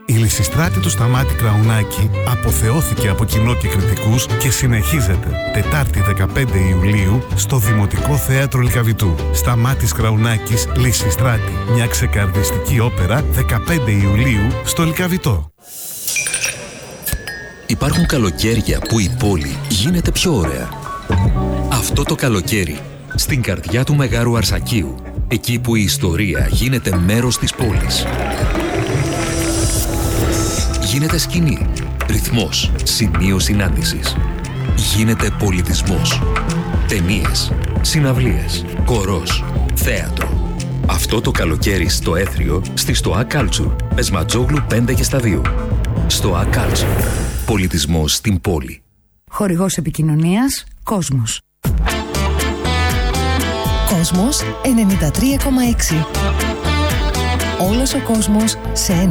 Η Λυσιστράτη του Σταμάτη Κραουνάκη αποθεώθηκε από κοινό και κριτικούς και συνεχίζεται Τετάρτη 15 Ιουλίου στο Δημοτικό Θέατρο Λυκαβητού. Σταμάτης Κραουνάκης, Λυσιστράτη. Μια ξεκαρδιστική όπερα 15 Ιουλίου στο Λυκαβητό. Υπάρχουν καλοκαίρια που η πόλη γίνεται πιο ωραία. Αυτό το καλοκαίρι, στην καρδιά του Μεγάρου Αρσακίου, εκεί που η ιστορία γίνεται μέρος της πόλης. Γίνεται σκηνή, ρυθμός, σημείο συνάντησης. Γίνεται πολιτισμός. Ταινίες, συναυλίες, χορός, θέατρο. Αυτό το καλοκαίρι στο Έθριο, στη Στοά Κάλτσου, Πεσματζόγλου 5 και στα 2. Στοά Κάλτσου. Πολιτισμός στην πόλη. Χορηγός επικοινωνίας, Κόσμος. Κόσμος 93,6. Όλος ο κόσμος σε ένα